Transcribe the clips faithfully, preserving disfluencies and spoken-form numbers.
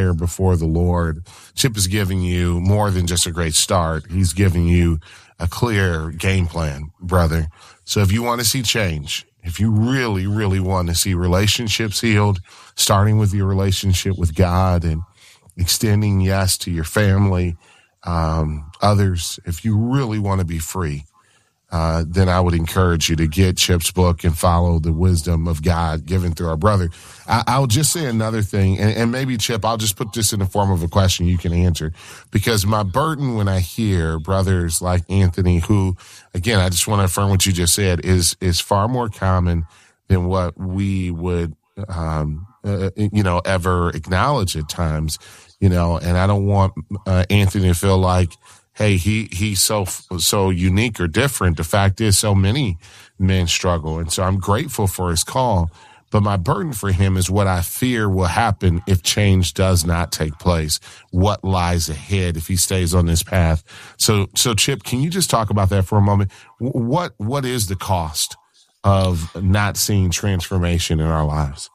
prayer before the Lord, Chip is giving you more than just a great start. He's giving you a clear game plan, brother. So if you want to see change, if you really, really want to see relationships healed, starting with your relationship with God and extending yes to your family, um, others, if you really want to be free, uh, then I would encourage you to get Chip's book and follow the wisdom of God given through our brother. I, I'll just say another thing, and, and maybe, Chip, I'll just put this in the form of a question you can answer, because my burden when I hear brothers like Anthony, who, again, I just want to affirm what you just said, is is far more common than what we would, um, uh, you know, ever acknowledge at times, you know, and I don't want uh, Anthony to feel like, hey, he, he's so, so unique or different. The fact is, so many men struggle. And so I'm grateful for his call. But my burden for him is what I fear will happen if change does not take place. What lies ahead if he stays on this path? So, so Chip, can you just talk about that for a moment? What, what is the cost of not seeing transformation in our lives?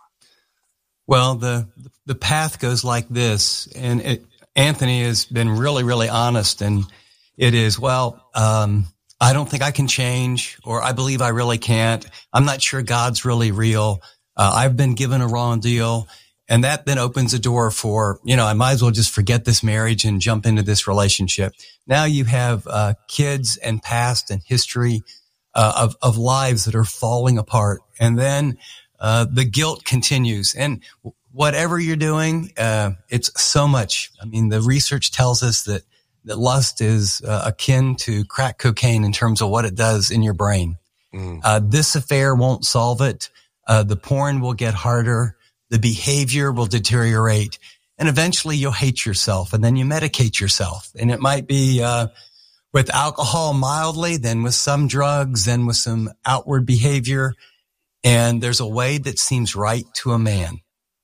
Well, the, the path goes like this, and it, Anthony has been really, really honest, and it is, well, um, I don't think I can change, or I believe I really can't. I'm not sure God's really real. Uh, I've been given a wrong deal. And that then opens a door for, you know, I might as well just forget this marriage and jump into this relationship. Now you have uh, kids and past and history uh, of, of lives that are falling apart. And then uh, the guilt continues. And whatever you're doing, uh, it's so much. I mean, the research tells us that, that lust is uh, akin to crack cocaine in terms of what it does in your brain. Mm. Uh, this affair won't solve it. Uh, the porn will get harder. The behavior will deteriorate. And eventually you'll hate yourself, and then you medicate yourself. And it might be uh, with alcohol mildly, then with some drugs, then with some outward behavior. And there's a way that seems right to a man,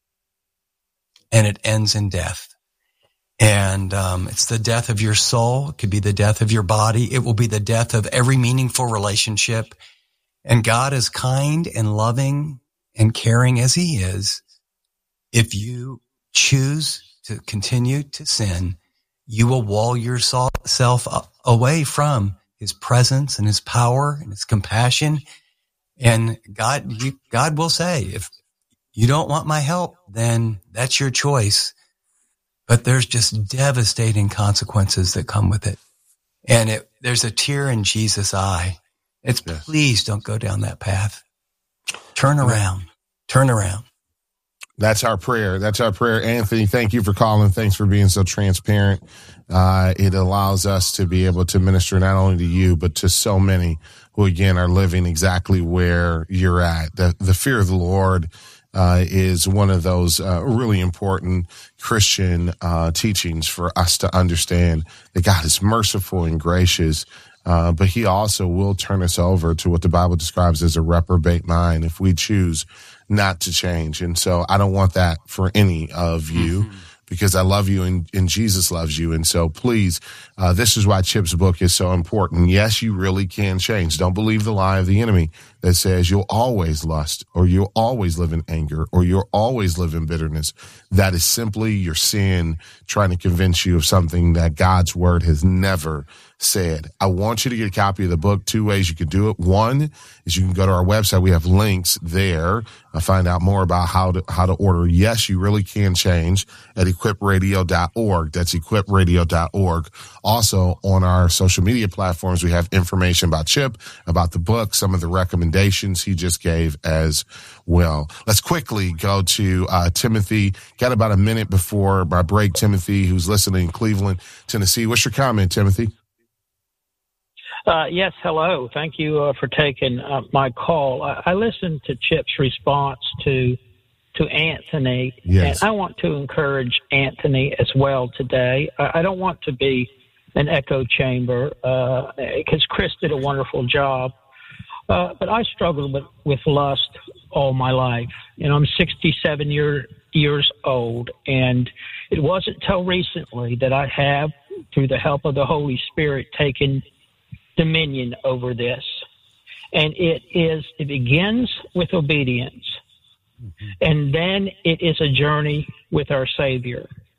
and it ends in death. And um, it's the death of your soul. It could be the death of your body. It will be the death of every meaningful relationship. And God is kind and loving and caring as he is. If you choose to continue to sin, you will wall yourself away from his presence and his power and his compassion. And God, you, God will say, if you don't want my help, then that's your choice. But there's just devastating consequences that come with it. And it, there's a tear in Jesus' eye. It's yes. Please don't go down that path. Turn around. Turn around. That's our prayer. That's our prayer. Anthony, thank you for calling. Thanks for being so transparent. Uh, it allows us to be able to minister not only to you, but to so many who, again, are living exactly where you're at. The, the fear of the Lord uh, is one of those uh, really important Christian uh, teachings for us to understand that God is merciful and gracious. Uh, but he also will turn us over to what the Bible describes as a reprobate mind if we choose not to change. And so I don't want that for any of you, mm-hmm. because I love you and, and Jesus loves you. And so please, uh, this is why Chip's book is so important. Yes, you really can change. Don't believe the lie of the enemy that says you'll always lust, or you'll always live in anger, or you'll always live in bitterness. That is simply your sin trying to convince you of something that God's word has never said. I want you to get a copy of the book. Two ways you can do it. One is you can go to our website. We have links there. I find out more about how to, how to order. Yes, you really can change at equip radio dot org. That's equip radio dot org. Also on our social media platforms, we have information about Chip, about the book, some of the recommendations he just gave as well. Let's quickly go to uh, Timothy. Got about a minute before our break. Timothy, who's listening in Cleveland, Tennessee. What's your comment, Timothy? Uh, yes, hello. Thank you uh, for taking uh, my call. I, I listened to Chip's response to to Anthony, yes. and I want to encourage Anthony as well today. I, I don't want to be an echo chamber because uh, Chris did a wonderful job, uh, but I struggled with, with lust all my life. You know, I'm sixty-seven year, years old, and it wasn't until recently that I have, through the help of the Holy Spirit, taken dominion over this. And it is, it begins with obedience. Mm-hmm. And then it is a journey with our Savior.